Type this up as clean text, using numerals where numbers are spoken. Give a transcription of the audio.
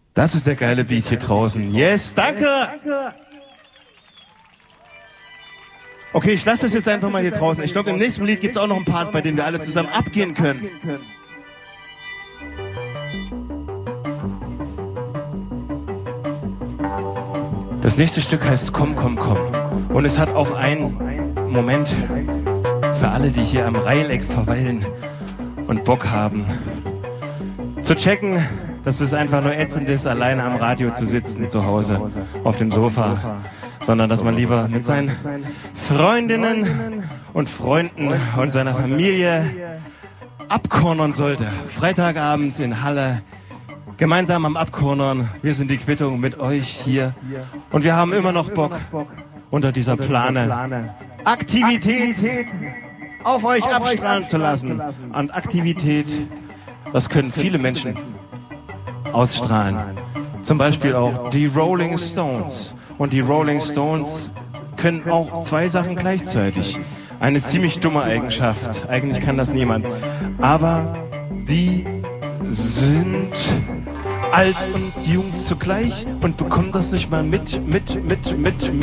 Das ist der geile Beat hier draußen. Yes, danke! Okay, ich lasse das jetzt einfach mal hier draußen. Ich glaube, im nächsten Lied gibt es auch noch einen Part, bei dem wir alle zusammen abgehen können. Das nächste Stück heißt Komm, komm, komm. Und es hat auch einen Moment für alle, die hier am Reileck verweilen und Bock haben, zu checken, dass es einfach nur ätzend ist, alleine am Radio zu sitzen, zu Hause auf dem Sofa, sondern dass man lieber mit seinen Freundinnen und Freunden und seiner Familie abkornern sollte. Freitagabend in Halle, gemeinsam am Abkornern. Wir sind die Quittung mit euch hier und wir haben immer noch Bock, unter dieser Plane Aktivität auf euch abstrahlen zu lassen. Und Aktivität, das können viele Menschen ausstrahlen. Zum Beispiel auch die Rolling Stones. Und die Rolling Stones können auch zwei Sachen gleichzeitig. Eine ziemlich dumme Eigenschaft. Eigentlich kann das niemand. Aber die sind alt und jung zugleich und bekommen das nicht mal mit.